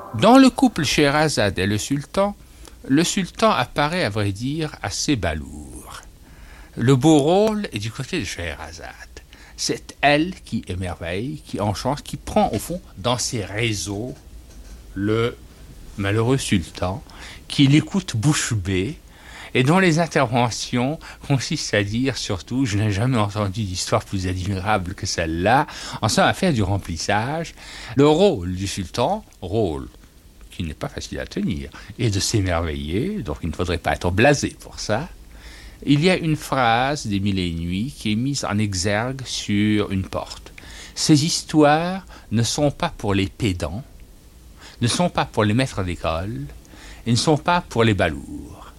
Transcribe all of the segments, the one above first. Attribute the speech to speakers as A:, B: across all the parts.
A: Dans le couple Scheherazade et le sultan apparaît, à vrai dire, assez balourd. Le beau rôle est du côté de Scheherazade. C'est elle qui émerveille, qui enchante, qui prend au fond dans ses réseaux le malheureux sultan, qui l'écoute bouche bée, et dont les interventions consistent à dire surtout, je n'ai jamais entendu d'histoire plus admirable que celle-là, en somme à faire du remplissage. Le rôle du sultan, rôle qui n'est pas facile à tenir, et de s'émerveiller, donc il ne faudrait pas être blasé pour ça. Il y a une phrase des Mille et une nuits qui est mise en exergue sur une porte. Ces histoires ne sont pas pour les pédants, ne sont pas pour les maîtres d'école, et ne sont pas pour les balourds.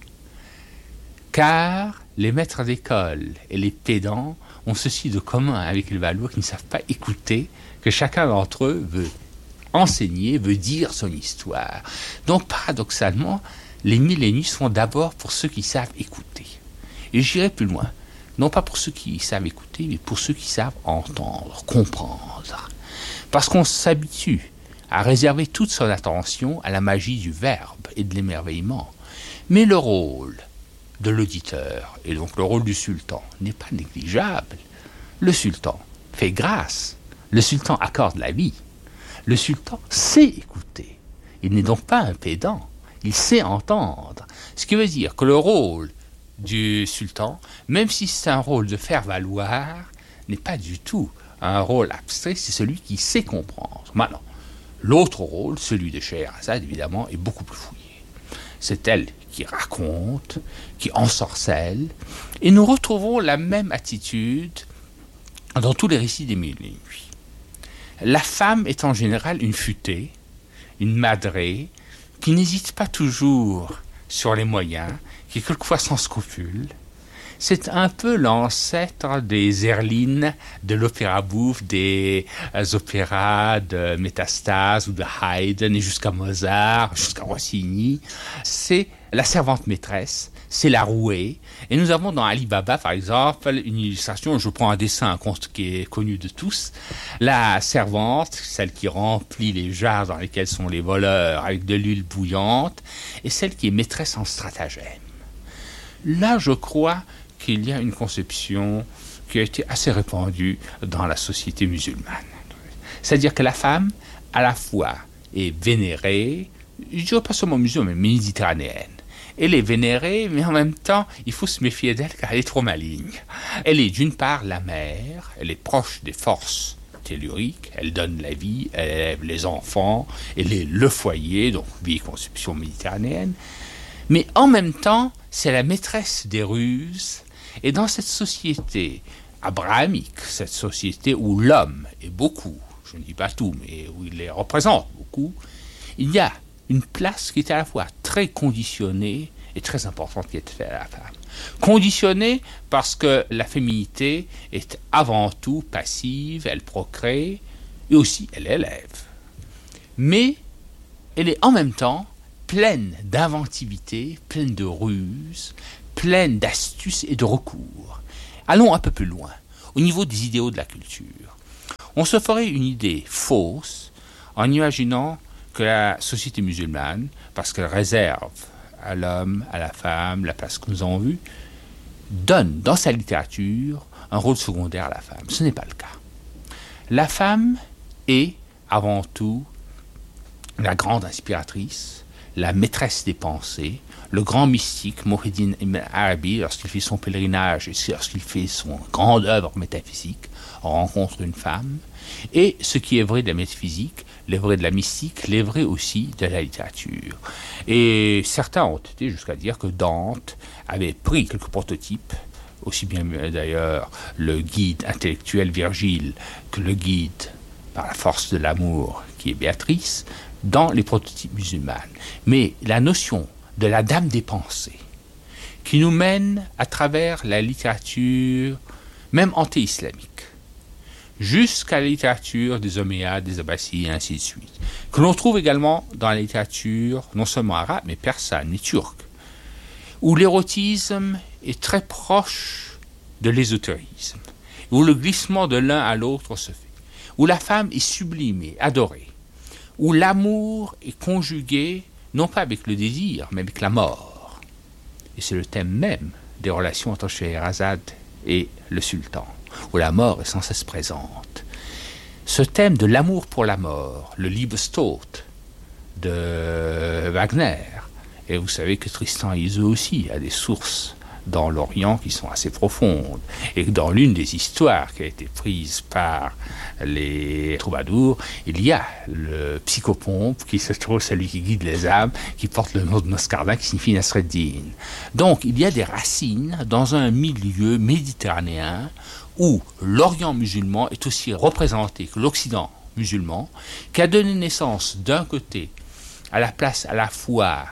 A: Car les maîtres d'école et les pédants ont ceci de commun avec les balourds qui ne savent pas écouter, que chacun d'entre eux veut enseigner, veut dire son histoire. Donc paradoxalement, les Mille et une nuits sont d'abord pour ceux qui savent écouter. Et j'irai plus loin, non pas pour ceux qui savent écouter, mais pour ceux qui savent entendre, comprendre. Parce qu'on s'habitue à réserver toute son attention à la magie du verbe et de l'émerveillement. Mais le rôle de l'auditeur, et donc le rôle du sultan, n'est pas négligeable. Le sultan fait grâce, le sultan accorde la vie, le sultan sait écouter. Il n'est donc pas un pédant, il sait entendre. Ce qui veut dire que le rôle du sultan, même si c'est un rôle de faire valoir, n'est pas du tout un rôle abstrait, c'est celui qui sait comprendre. Maintenant, l'autre rôle, celui de Scheherazade, évidemment, est beaucoup plus fouillé. C'est elle qui raconte, qui ensorcelle, et nous retrouvons la même attitude dans tous les récits des Mille et une nuits. La femme est en général une futée, une madrée, qui n'hésite pas toujours sur les moyens, qui est quelquefois sans scrupules. C'est un peu l'ancêtre des Zerlines, de l'opéra bouffe, des opéras de Métastase ou de Haydn, et jusqu'à Mozart, jusqu'à Rossini. C'est la servante maîtresse, c'est la rouée. Et nous avons dans Ali Baba, par exemple, une illustration, je prends un dessin, un conte qui est connu de tous. La servante, celle qui remplit les jarres dans lesquelles sont les voleurs avec de l'huile bouillante, et celle qui est maîtresse en stratagème. Là, je crois qu'il y a une conception qui a été assez répandue dans la société musulmane. C'est-à-dire que la femme, à la fois, est vénérée, je ne dirais pas seulement musulmane, mais méditerranéenne. Elle est vénérée, mais en même temps, il faut se méfier d'elle car elle est trop maligne. Elle est d'une part la mère, elle est proche des forces telluriques, elle donne la vie, elle élève les enfants, elle est le foyer, donc vieille conception méditerranéenne. Mais en même temps, c'est la maîtresse des ruses. Et dans cette société abrahamique, cette société où l'homme est beaucoup, je ne dis pas tout, mais où il les représente beaucoup, il y a une place qui est à la fois très conditionnée et très importante qui est faite à la femme. Conditionnée parce que la féminité est avant tout passive, elle procrée et aussi elle élève. Mais elle est en même temps pleine d'inventivité, pleine de ruses, pleine d'astuces et de recours. Allons un peu plus loin, au niveau des idéaux de la culture. On se ferait une idée fausse en imaginant que la société musulmane, parce qu'elle réserve à l'homme, à la femme, la place que nous avons vue, donne dans sa littérature un rôle secondaire à la femme. Ce n'est pas le cas. La femme est, avant tout, la grande inspiratrice, la maîtresse des pensées, le grand mystique Muhyiddin Ibn Arabi, lorsqu'il fait son pèlerinage et lorsqu'il fait son grande œuvre métaphysique, rencontre une femme. Et ce qui est vrai de la métaphysique, l'est vrai de la mystique, l'est vrai aussi de la littérature. Et certains ont été jusqu'à dire que Dante avait pris quelques prototypes, aussi bien d'ailleurs le guide intellectuel Virgile que le guide par la force de l'amour qui est Béatrice, dans les prototypes musulmanes. Mais la notion de la dame des pensées, qui nous mène à travers la littérature, même anté-islamique, jusqu'à la littérature des Omeyyades, des Abbassides, et ainsi de suite, que l'on trouve également dans la littérature non seulement arabe, mais persane et turque, où l'érotisme est très proche de l'ésotérisme, où le glissement de l'un à l'autre se fait, où la femme est sublimée, adorée, où l'amour est conjugué non pas avec le désir, mais avec la mort. Et c'est le thème même des relations entre Scheherazade et le sultan, où la mort est sans cesse présente. Ce thème de l'amour pour la mort, le Liebestod de Wagner, et vous savez que Tristan et Isolde aussi a des sources dans l'Orient qui sont assez profondes, et que dans l'une des histoires qui a été prise par les troubadours, il y a le psychopompe qui se trouve, celui qui guide les âmes, qui porte le nom de Noscardin, qui signifie Nasreddin. Donc il y a des racines dans un milieu méditerranéen où l'Orient musulman est aussi représenté que l'Occident musulman, qui a donné naissance d'un côté à la place à la fois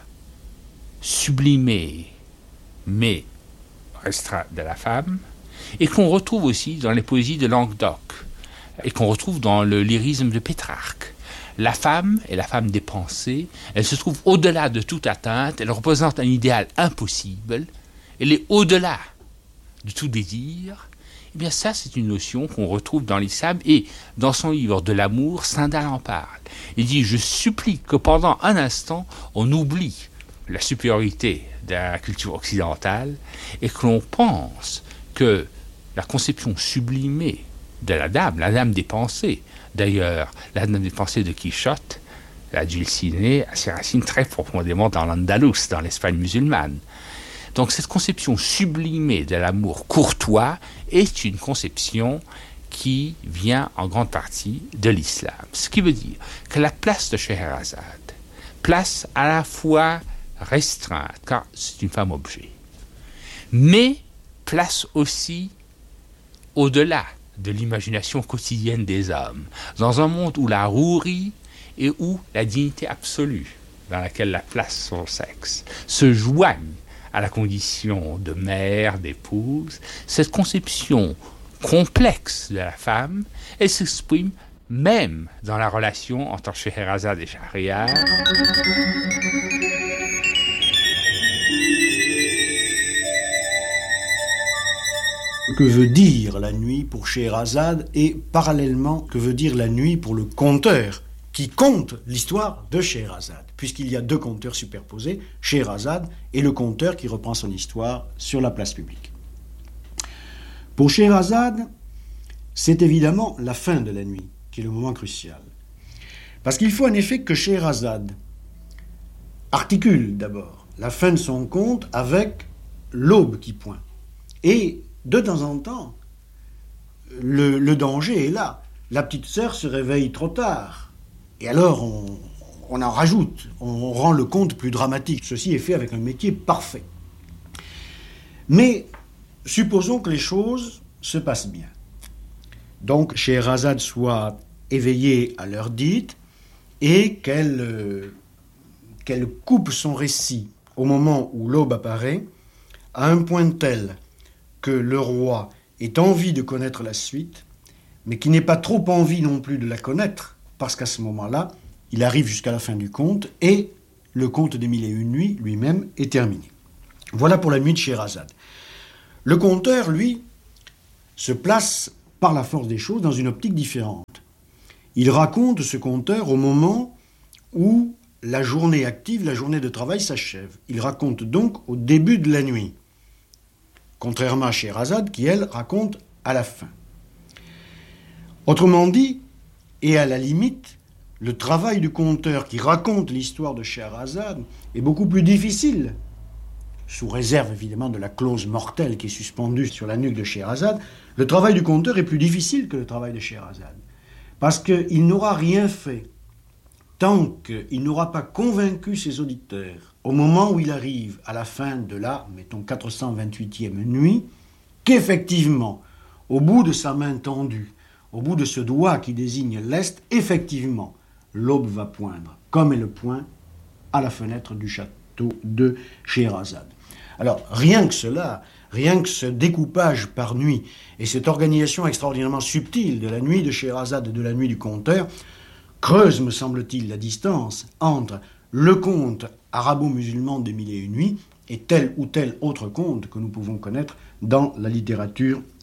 A: sublimée mais restreinte de la femme, et qu'on retrouve aussi dans les poésies de Languedoc, et qu'on retrouve dans le lyrisme de Pétrarque. La femme est la femme des pensées, elle se trouve au-delà de toute atteinte, elle représente un idéal impossible, elle est au-delà de tout désir. Eh bien ça, c'est une notion qu'on retrouve dans l'islam, et dans son livre de l'amour, Stendhal en parle. Il dit « Je supplie que pendant un instant, on oublie la supériorité de la culture occidentale et que l'on pense que la conception sublimée de la dame des pensées, d'ailleurs, la dame des pensées de Quichotte, la Dulcinée, a ses racines très profondément dans l'Andalous, dans l'Espagne musulmane. Donc cette conception sublimée de l'amour courtois est une conception qui vient en grande partie de l'islam. Ce qui veut dire que la place de Scheherazade, place à la fois restreinte, car c'est une femme objet, mais place aussi au-delà de l'imagination quotidienne des hommes, dans un monde où la rouerie et où la dignité absolue, dans laquelle la place son sexe, se joignent à la condition de mère, d'épouse. Cette conception complexe de la femme, elle s'exprime même dans la relation entre Scheherazade et Schahriar.
B: Que veut dire la nuit pour Scheherazade et parallèlement que veut dire la nuit pour le conteur qui conte l'histoire de Scheherazade, puisqu'il y a deux conteurs superposés, Scheherazade et le conteur qui reprend son histoire sur la place publique. Pour Scheherazade, c'est évidemment la fin de la nuit qui est le moment crucial. Parce qu'il faut en effet que Scheherazade articule d'abord la fin de son conte avec l'aube qui pointe. Et de temps en temps, le danger est là. La petite sœur se réveille trop tard. Et alors, on en rajoute, on rend le conte plus dramatique. Ceci est fait avec un métier parfait. Mais supposons que les choses se passent bien. Donc, Scheherazade soit éveillée à l'heure dite et qu'elle coupe son récit au moment où l'aube apparaît, à un point tel que le roi ait envie de connaître la suite, mais qui n'ait pas trop envie non plus de la connaître, parce qu'à ce moment-là, il arrive jusqu'à la fin du conte, et le conte des Mille et Une Nuits lui-même est terminé. Voilà pour la nuit de Scheherazade. Le conteur, lui, se place par la force des choses dans une optique différente. Il raconte ce conteur au moment où la journée active, la journée de travail s'achève. Il raconte donc au début de la nuit, contrairement à Scheherazade qui, elle, raconte à la fin. Autrement dit, et à la limite, le travail du conteur qui raconte l'histoire de Scheherazade est beaucoup plus difficile, sous réserve évidemment de la clause mortelle qui est suspendue sur la nuque de Scheherazade. Le travail du conteur est plus difficile que le travail de Scheherazade, parce qu'il n'aura rien fait tant qu'il n'aura pas convaincu ses auditeurs, au moment où il arrive à la fin de la, mettons, 428e nuit, qu'effectivement, au bout de sa main tendue, au bout de ce doigt qui désigne l'Est, effectivement, l'aube va poindre, comme elle pointe à la fenêtre du château de Scheherazade. Alors, rien que cela, rien que ce découpage par nuit et cette organisation extraordinairement subtile de la nuit de Scheherazade et de la nuit du conteur, creuse, me semble-t-il, la distance entre le conte arabo-musulman des Mille et Une Nuits et tel ou tel autre conte que nous pouvons connaître dans la littérature